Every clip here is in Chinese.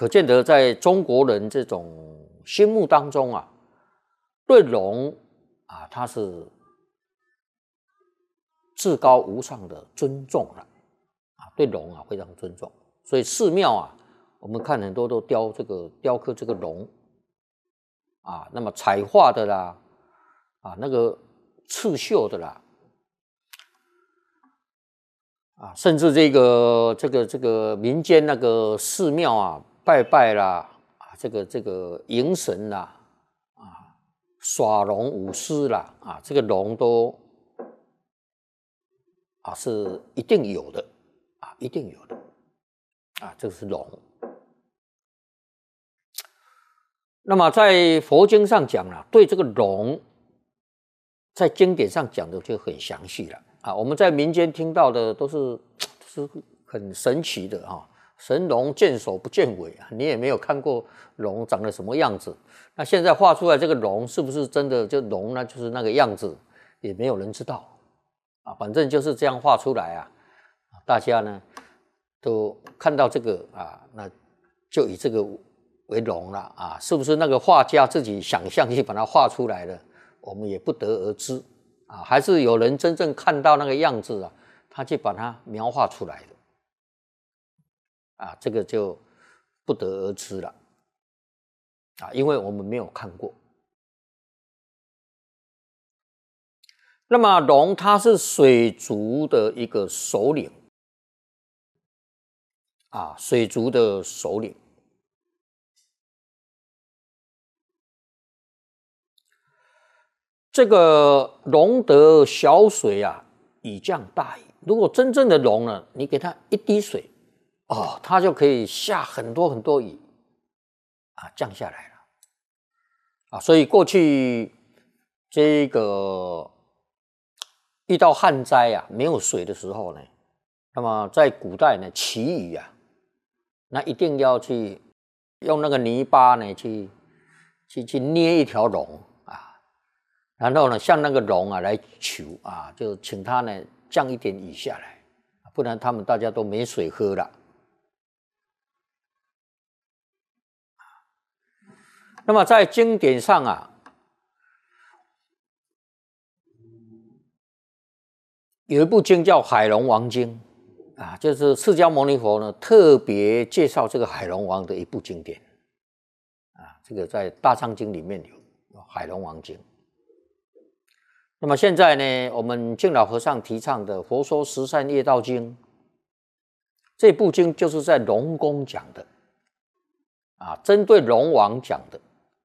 可见得在中国人这种心目当中啊，对龙啊，它是至高无上的尊重了啊，对龙啊非常尊重，所以寺庙啊，我们看很多都雕刻这个龙啊，那么彩画的啦，啊那个刺绣的啦，啊，甚至这个民间那个寺庙啊，拜拜啦，啊这个迎神啦，啊耍龙舞狮啦，啊这个龙都啊是一定有的啊，一定有的啊，这个是龙。那么在佛经上讲了，对这个龙，在经典上讲的就很详细了啊。我们在民间听到的都是很神奇的啊，神龙见首不见尾啊，你也没有看过龙长得什么样子。那现在画出来这个龙是不是真的就龙呢？就是那个样子，也没有人知道啊。反正就是这样画出来啊，大家呢都看到这个啊，那就以这个为龙了啊，是不是那个画家自己想象去把它画出来的，我们也不得而知啊。还是有人真正看到那个样子啊，他去把它描画出来的啊，这个就不得而知了啊，因为我们没有看过。那么龙它是水族的一个首领啊，水族的首领。这个龙得小水啊，以降大矣。如果真正的龙呢，你给它一滴水，哦，它就可以下很多很多雨啊，降下来了啊。所以过去这个遇到旱灾啊，没有水的时候呢，那么在古代呢，祈雨啊，那一定要去用那个泥巴呢，去捏一条龙。然后呢，向那个龙啊来求啊，就请他呢降一点雨下来，不然他们大家都没水喝了。那么在经典上啊，有一部经叫《海龙王经》啊，就是释迦牟尼佛呢特别介绍这个海龙王的一部经典啊，这个在《大藏经》里面有《海龙王经》。那么现在呢，我们净老和尚提倡的《佛说十善业道经》这部经，就是在龙宫讲的啊，针对龙王讲的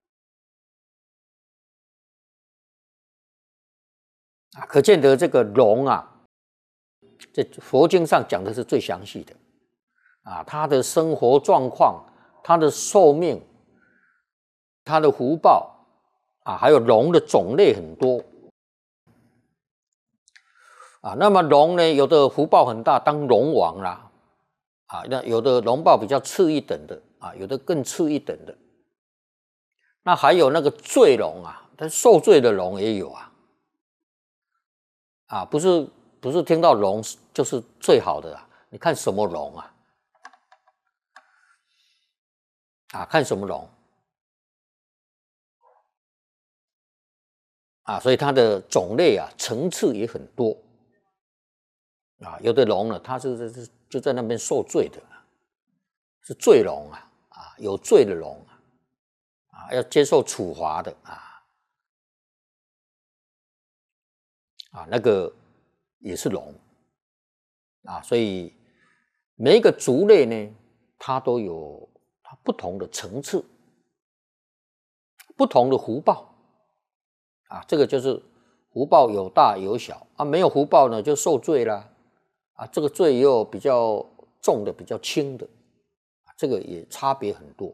啊，可见得这个龙啊，在佛经上讲的是最详细的啊，他的生活状况、他的寿命、他的福报啊，还有龙的种类很多。啊，那么龙呢，有的福报很大，当龙王啦，啊，那有的龙报比较次一等的啊，有的更次一等的。那还有那个罪龙啊，但受罪的龙也有啊，啊，不是听到龙就是最好的啊，你看什么龙啊？啊，看什么龙啊？所以它的种类啊，层次也很多。啊，有的龙呢，它是就在那边受罪的，是罪龙啊，啊，有罪的龙啊，啊，要接受处罚的啊，啊，那个也是龙啊，所以每一个族类呢，它都有它不同的层次，不同的福报啊，这个就是福报有大有小啊，没有福报呢就受罪啦。啊，这个罪也有比较重的，比较轻的，这个也差别很多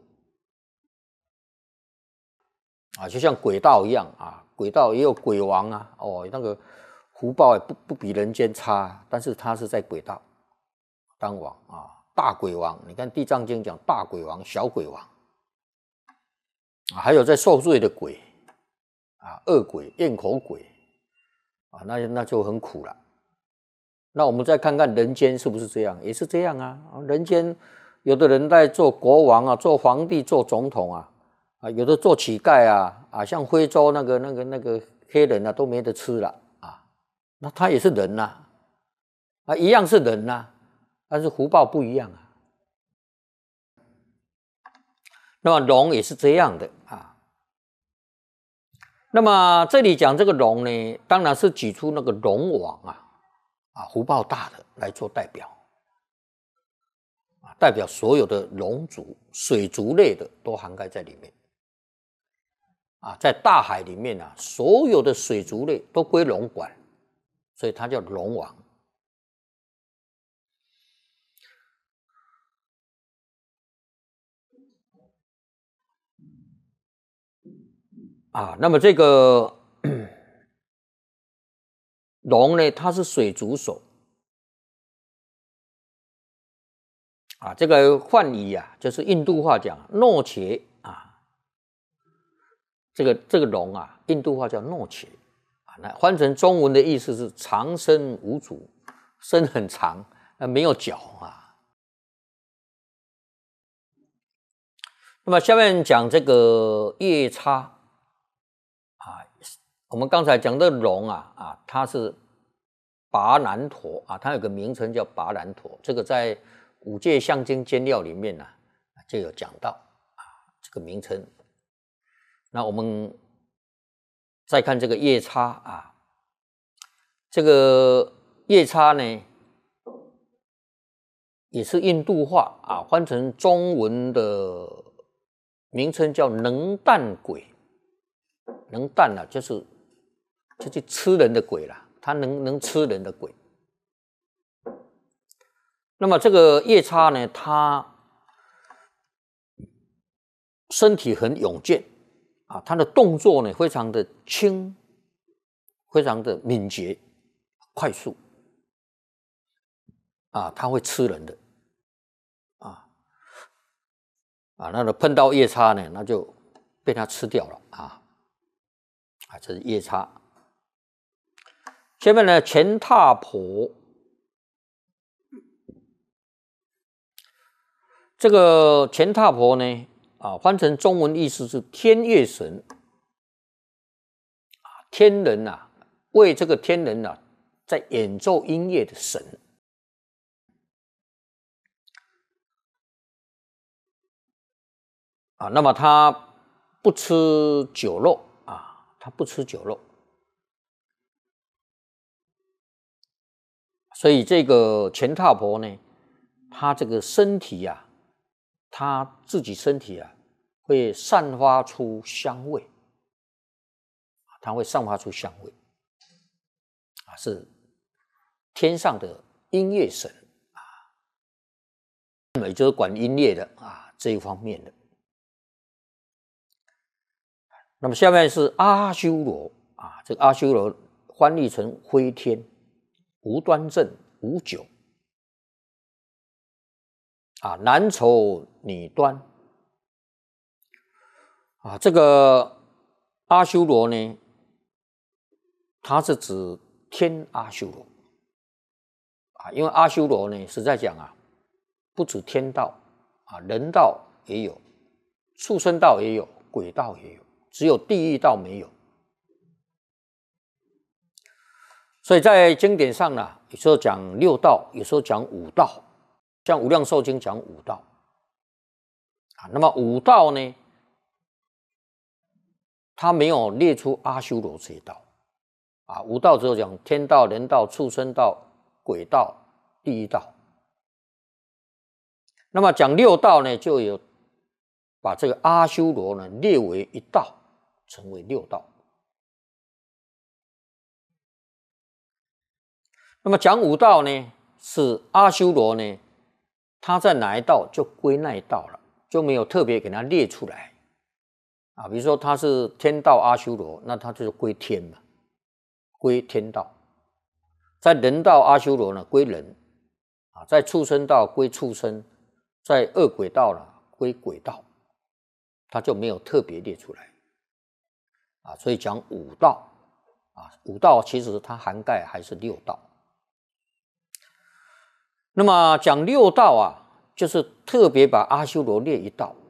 啊，就像鬼道一样啊，鬼道也有鬼王啊，哦，那个福报也不比人间差，但是他是在鬼道当王啊，大鬼王。你看《地藏经》讲大鬼王、小鬼王啊，还有在受罪的鬼啊，恶鬼、咽口鬼啊，那就很苦了。那我们再看看人间是不是这样？也是这样啊！人间有的人在做国王啊，做皇帝，做总统啊，有的做乞丐啊，像非洲那个黑人啊，都没得吃了啊，那他也是人呐，一样是人呐，但是福报不一样啊。那么龙也是这样的啊。那么这里讲这个龙呢，当然是举出那个龙王福报大的来做代表，代表所有的龙族、水族类的都涵盖在里面。在大海里面所有的水族类都归龙管，所以它叫龙王。那么这个龙呢，它是水族手这个梵语就是印度话讲诺切这个龙印度话叫诺切那换成中文的意思是长身无足，身很长，没有脚那么下面讲这个夜叉我们刚才讲的龙它是拔难陀它有个名称叫拔难陀，这个在五戒象经监要里面就有讲到这个名称。那我们再看这个夜叉这个夜叉呢也是印度话换成中文的名称叫能啖鬼。能啖就是吃人的鬼啦，它能吃人的鬼。那么这个夜叉呢，它身体很勇健它的动作呢非常的轻，非常的敏捷快速它会吃人的那碰到夜叉呢，那就被它吃掉了这是夜叉。下面呢，乾闼婆，这个乾闼婆呢翻成中文意思是天乐神天人为这个天人在演奏音乐的神那么他不吃酒肉他不吃酒肉，所以这个乾闼婆呢，他这个身体他自己身体会散发出香味，它会散发出香味是天上的音乐神也就是管音乐的这一方面的。那么下面是阿修罗这个阿修罗翻译成飞天，无端正，无酒男丑女端这个阿修罗呢，它是指天阿修罗因为阿修罗呢，实在讲不止天道人道也有，畜生道也有，鬼道也有，只有地狱道没有。所以在经典上有时候讲六道，有时候讲五道，像无量寿经讲五道那么五道呢，它没有列出阿修罗这一道五道只有讲天道、人道、畜生道、鬼道、地狱道。那么讲六道呢，就有把这个阿修罗呢列为一道，成为六道。那么讲五道呢，是阿修罗呢，他在哪一道就归那一道了，就没有特别给他列出来比如说他是天道阿修罗，那他就是归天嘛，归天道。在人道阿修罗呢归人在畜生道归畜生，在恶鬼道归鬼道，他就没有特别列出来所以讲五道五道其实它涵盖还是六道。那么讲六道就是特别把阿修罗列一道。